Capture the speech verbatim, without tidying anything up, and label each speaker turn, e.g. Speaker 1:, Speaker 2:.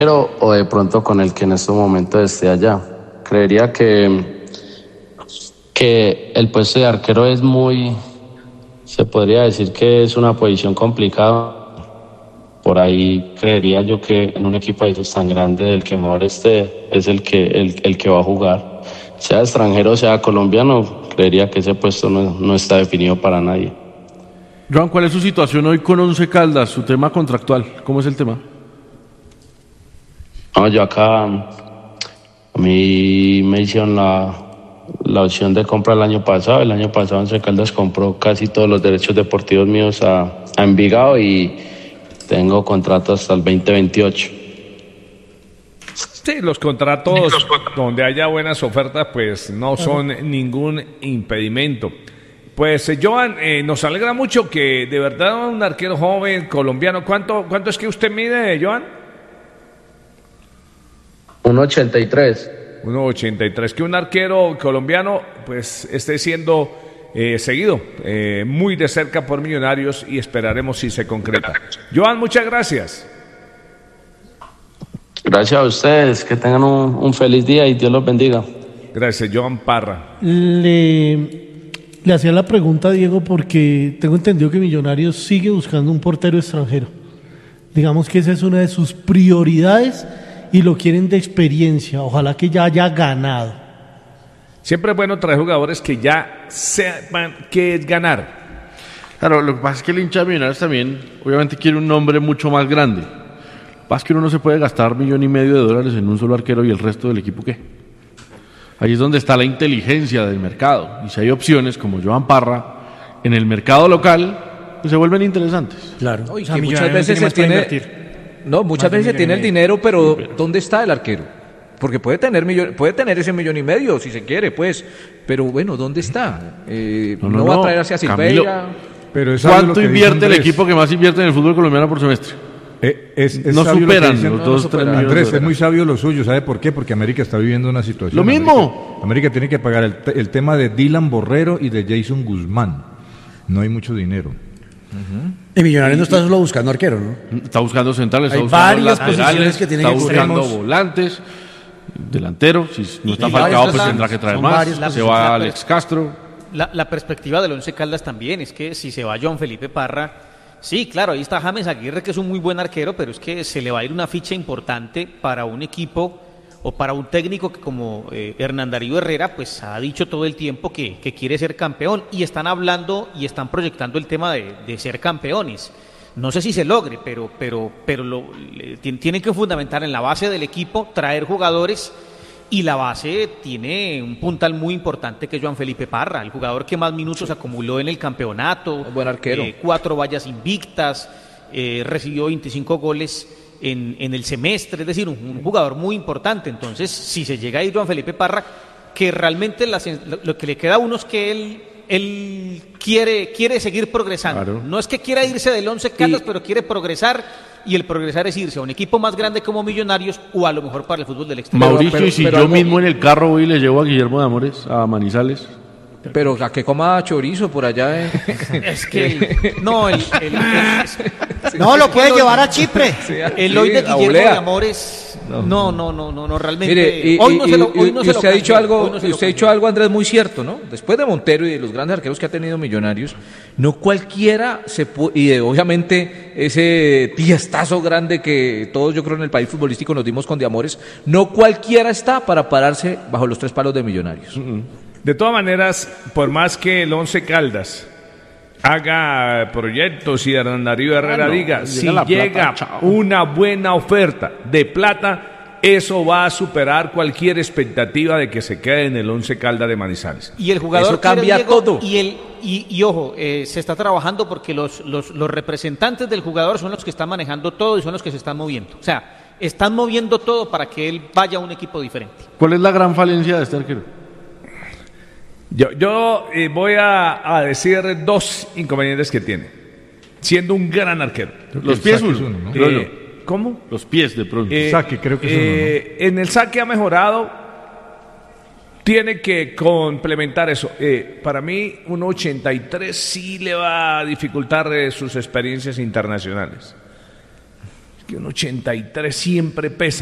Speaker 1: o de pronto con el que en estos momentos esté allá. Creería que, que el puesto de arquero es muy, se podría decir que es una posición complicada. Por ahí creería yo que en un equipo de esos tan grande, el que mejor esté es el que, el, el que va a jugar. Sea extranjero, sea colombiano, creería que ese puesto no, no está definido para nadie.
Speaker 2: Joan, ¿cuál es su situación hoy con Once Caldas, su tema contractual? ¿Cómo es el tema?
Speaker 1: No, yo acá, a mí me hicieron la, la opción de compra el año pasado. El año pasado Once Caldas compró casi todos los derechos deportivos míos a, a Envigado y tengo contrato hasta el veinte veintiocho.
Speaker 3: Sí, los contratos donde haya buenas ofertas pues no son ningún impedimento. Pues eh, Joan, eh, nos alegra mucho que de verdad un arquero joven colombiano, ¿cuánto, cuánto es que usted mide, Joan?
Speaker 1: uno ochenta y tres.
Speaker 3: uno ochenta y tres, que un arquero colombiano pues esté siendo eh, seguido eh, muy de cerca por Millonarios y esperaremos si se concreta. Joan, muchas gracias.
Speaker 1: Gracias a ustedes, que tengan un, un feliz día y Dios los bendiga.
Speaker 3: Gracias, Joan Parra.
Speaker 4: Le, le hacía la pregunta a Diego porque tengo entendido que Millonarios sigue buscando un portero extranjero. Digamos que esa es una de sus prioridades y lo quieren de experiencia, ojalá que ya haya ganado.
Speaker 3: Siempre es bueno traer jugadores que ya sepan qué es ganar.
Speaker 2: Claro, lo que pasa es que el hincha de Millonarios también, obviamente, quiere un nombre mucho más grande. Lo que pasa es que uno no se puede gastar millón y medio de dólares en un solo arquero y el resto del equipo, ¿qué? Ahí es donde está la inteligencia del mercado. Y si hay opciones como Joan Parra en el mercado local, pues se vuelven interesantes.
Speaker 5: Claro.
Speaker 6: No, y
Speaker 5: O sea,
Speaker 6: que muchas
Speaker 5: Millonarios
Speaker 6: veces
Speaker 5: tiene
Speaker 6: se
Speaker 5: más para
Speaker 6: tiene,
Speaker 5: invertir.
Speaker 6: no, muchas
Speaker 5: Más de
Speaker 6: veces se
Speaker 5: millón y
Speaker 6: tiene el
Speaker 5: medio.
Speaker 6: dinero, pero ¿dónde está el arquero? Porque puede tener millón, puede tener ese millón y medio si se quiere, pues, pero bueno, ¿dónde está? Eh,
Speaker 2: No,
Speaker 6: no,
Speaker 2: no,
Speaker 6: va
Speaker 2: no.
Speaker 6: a traer hacia
Speaker 2: Camilo,
Speaker 6: Silveira.
Speaker 5: Pero es sabio lo
Speaker 2: ¿Cuánto
Speaker 5: que dice
Speaker 2: invierte el
Speaker 5: Andrés.
Speaker 2: equipo que más invierte en el fútbol colombiano por semestre?
Speaker 5: Eh, es, es
Speaker 2: No
Speaker 5: sabio lo que
Speaker 2: superan
Speaker 5: dicen-
Speaker 2: los
Speaker 6: no,
Speaker 2: dos,
Speaker 6: no
Speaker 2: tres
Speaker 6: superan.
Speaker 2: millones.
Speaker 5: Andrés,
Speaker 2: de
Speaker 5: es muy
Speaker 2: dólares.
Speaker 5: sabio lo suyo, ¿sabe por qué? Porque América está viviendo una situación.
Speaker 2: Lo mismo.
Speaker 5: América, América tiene que pagar el, te- el tema de Dylan Borrero y de Jason Guzmán. No hay mucho dinero.
Speaker 7: Y Millonarios no está solo buscando arquero, ¿no?
Speaker 2: Está buscando centrales,
Speaker 7: Hay
Speaker 2: está buscando
Speaker 7: varias
Speaker 2: laterales,
Speaker 7: posiciones que tienen
Speaker 2: está
Speaker 7: que
Speaker 2: buscando
Speaker 7: extremos.
Speaker 2: volantes, delanteros. Si no está
Speaker 8: y
Speaker 2: Falcao,
Speaker 8: varios
Speaker 2: pues
Speaker 8: están-
Speaker 2: tendrá que traer
Speaker 7: son
Speaker 2: más.
Speaker 7: varios
Speaker 2: Se
Speaker 8: posiciones.
Speaker 2: va
Speaker 8: La-
Speaker 2: Alex Castro.
Speaker 8: La, la perspectiva del Once Caldas también es que si se va Joan Felipe Parra, sí, claro, ahí está James Aguirre, que es un muy buen arquero, pero es que se le va a ir una ficha importante para un equipo o para un técnico que como eh, Hernán Darío Herrera, pues ha dicho todo el tiempo que, que quiere ser campeón y están hablando y están proyectando el tema de, de ser campeones. No sé si se logre, pero, pero, pero lo, le- tien- tienen que fundamentar en la base del equipo, traer jugadores. Y la base tiene un puntal muy importante que es Joan Felipe Parra, el jugador que más minutos acumuló en el campeonato.
Speaker 6: Buen arquero.
Speaker 8: eh, cuatro vallas invictas, eh, recibió veinticinco goles en, en el semestre, es decir, un, un jugador muy importante. Entonces, si se llega a ir Joan Felipe Parra, que realmente la sen- lo, lo que le queda a uno es que él, él quiere, quiere seguir progresando.
Speaker 2: Claro.
Speaker 8: No es que quiera irse del Once Caldas,
Speaker 6: Y-
Speaker 8: pero quiere progresar. Y el progresar es irse a un equipo más grande como Millonarios o a lo mejor para el fútbol del exterior.
Speaker 2: Mauricio,
Speaker 6: pero-
Speaker 2: y si
Speaker 6: pero
Speaker 2: yo
Speaker 6: algo-
Speaker 2: mismo en el carro voy y le llevo a Guillermo de Amores a Manizales.
Speaker 6: Pero o sea, que coma chorizo por allá. eh.
Speaker 8: Es que no, el, el, el-
Speaker 7: No, lo puede llevar a Chipre.
Speaker 8: el hoy de
Speaker 6: Sí, a
Speaker 8: Guillermo
Speaker 6: Olea.
Speaker 8: de Amores. No, no, no, no, no, realmente.
Speaker 6: Mire, y,
Speaker 8: hoy
Speaker 6: y-
Speaker 8: no se lo,
Speaker 6: y-
Speaker 8: hoy no
Speaker 6: y
Speaker 8: se lo
Speaker 6: usted ha dicho
Speaker 8: canjean,
Speaker 6: algo,
Speaker 8: hoy no se
Speaker 6: y
Speaker 8: lo
Speaker 6: usted ha dicho
Speaker 8: canjean.
Speaker 6: algo, Andrés, muy cierto, ¿no? Después de Montero y de los grandes arqueros que ha tenido Millonarios, no cualquiera se puede, y de, obviamente ese tiestazo grande que todos yo creo en el país futbolístico nos dimos con De Amores, no cualquiera está para pararse bajo los tres palos de Millonarios.
Speaker 3: De todas maneras, por más que el Once Caldas haga proyectos y Hernán Darío Herrera
Speaker 2: Ah, no,
Speaker 3: diga,
Speaker 2: llega
Speaker 3: si
Speaker 2: la plata,
Speaker 3: llega
Speaker 2: chao.
Speaker 3: una buena oferta de plata, eso va a superar cualquier expectativa de que se quede en el Once Caldas de Manizales.
Speaker 8: Y el jugador
Speaker 6: Eso
Speaker 8: quiere,
Speaker 6: cambia
Speaker 8: Diego,
Speaker 6: todo.
Speaker 8: Y, el, y, y ojo, eh, se está trabajando porque los, los, los representantes del jugador son los que están manejando todo y son los que se están moviendo. O sea, están moviendo todo para que él vaya a un equipo diferente.
Speaker 2: ¿Cuál es la gran falencia de este arquero?
Speaker 3: Yo, yo eh, voy a, a decir dos inconvenientes que tiene, siendo un gran arquero.
Speaker 2: Los
Speaker 5: el
Speaker 2: pies
Speaker 5: saque es
Speaker 2: uno,
Speaker 5: uno, ¿no?
Speaker 2: creo yo.
Speaker 3: Eh, ¿Cómo?
Speaker 2: Los pies de pronto.
Speaker 3: Eh,
Speaker 5: saque, creo que es uno,
Speaker 3: eh, En el saque ha mejorado, tiene que complementar eso. Eh, para mí, un ochenta y tres sí le va a dificultar eh, sus experiencias internacionales. que un ochenta y tres siempre pesa.